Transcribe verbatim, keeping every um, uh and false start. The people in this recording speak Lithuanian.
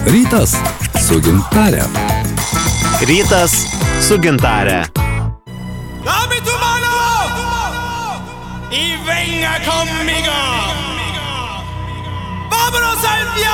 Rytas su gintare. Rytas su gintare. Abito mano! Y venga conmigo. Vámonos al viaje.